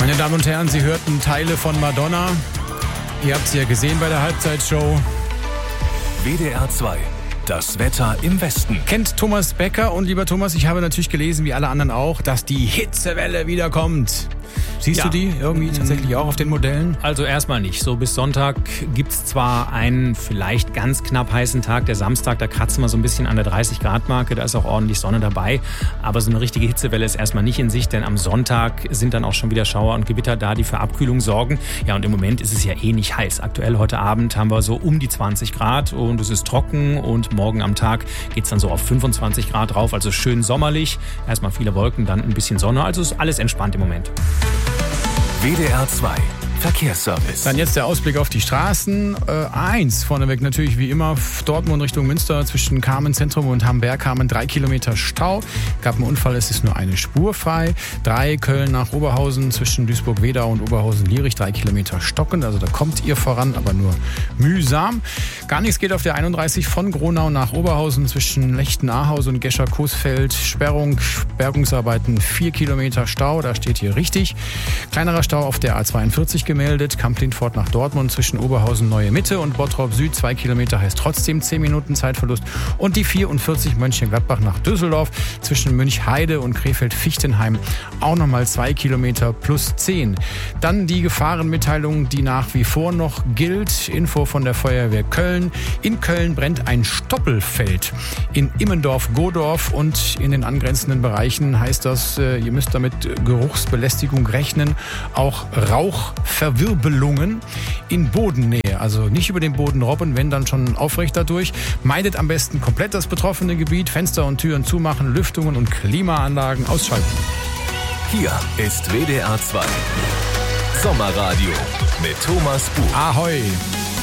Meine Damen und Herren, Sie hörten Teile von Madonna. Ihr habt sie ja gesehen bei der Halbzeitshow. WDR 2. Das Wetter im Westen. Kennt Thomas Becker. Und lieber Thomas, ich habe natürlich gelesen, wie alle anderen auch, dass die Hitzewelle wieder kommt. Siehst du die irgendwie tatsächlich auch auf den Modellen? Also erstmal nicht. So bis Sonntag gibt es zwar einen vielleicht ganz knapp heißen Tag, der Samstag, da kratzen wir so ein bisschen an der 30-Grad-Marke, da ist auch ordentlich Sonne dabei. Aber so eine richtige Hitzewelle ist erstmal nicht in Sicht, denn am Sonntag sind dann auch schon wieder Schauer und Gewitter da, die für Abkühlung sorgen. Ja, und im Moment ist es ja eh nicht heiß. Aktuell heute Abend haben wir so um die 20 Grad und es ist trocken und morgen am Tag geht es dann so auf 25 Grad drauf, also schön sommerlich. Erstmal viele Wolken, dann ein bisschen Sonne, also ist alles entspannt im Moment. WDR 2 Verkehrsservice. Dann jetzt der Ausblick auf die Straßen. A1 vorneweg natürlich wie immer Dortmund Richtung Münster zwischen Kamen Zentrum und Hamm-Bergkamen 3 Kilometer Stau. Gab einen Unfall, es ist nur eine Spur frei. 3 Köln nach Oberhausen zwischen Duisburg-Wedau und Oberhausen-Lierich 3 Kilometer stockend. Also da kommt ihr voran, aber nur mühsam. Gar nichts geht auf der 31 von Gronau nach Oberhausen zwischen Lechten-Ahaus und Gescher-Coesfeld. Sperrung, Bergungsarbeiten 4 Kilometer Stau. Da steht hier richtig. Kleinerer Stau auf der A42 gemeldet. Kamp-Lindfort nach Dortmund zwischen Oberhausen Neue Mitte und Bottrop Süd 2 Kilometer heißt trotzdem 10 Minuten Zeitverlust. Und die 44 Mönchengladbach nach Düsseldorf zwischen Münchheide und Krefeld-Fichtenheim auch nochmal 2 Kilometer plus 10. Dann die Gefahrenmitteilung, die nach wie vor noch gilt. Info von der Feuerwehr Köln. In Köln brennt ein Stoppelfeld. In Immendorf-Godorf und in den angrenzenden Bereichen heißt das, ihr müsst damit Geruchsbelästigung rechnen. Auch Rauchverwirbelungen in Bodennähe. Also nicht über den Boden robben, wenn dann schon aufrecht dadurch. Meidet am besten komplett das betroffene Gebiet. Fenster und Türen zumachen, Lüftungen und Klimaanlagen ausschalten. Hier ist WDR 2 Sommerradio mit Thomas Buch. Ahoi!